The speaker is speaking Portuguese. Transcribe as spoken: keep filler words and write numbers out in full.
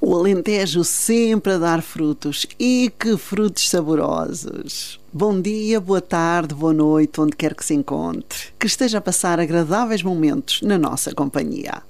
O Alentejo sempre a dar frutos. E que frutos saborosos! Bom dia, boa tarde, boa noite, onde quer que se encontre. Que esteja a passar agradáveis momentos na nossa companhia.